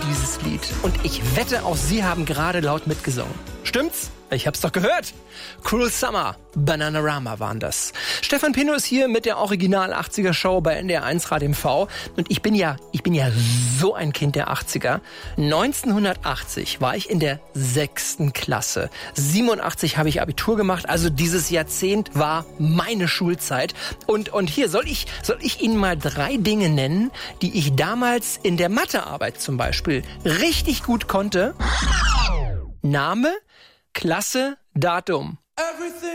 dieses Lied. Und ich wette, auch Sie haben gerade laut mitgesungen. Stimmt's? Ich hab's doch gehört. Cruel Summer, Bananarama waren das. Stefan Pino ist hier mit der Original 80er Show bei NDR1 Radio MV. Und ich bin ja so ein Kind der 80er. 1980 war ich in der 6. Klasse. 87 habe ich Abitur gemacht. Also dieses Jahrzehnt war meine Schulzeit. Und hier soll ich Ihnen mal 3 Dinge nennen, die ich damals in der Mathearbeit zum Beispiel richtig gut konnte. Name, Klasse, Datum.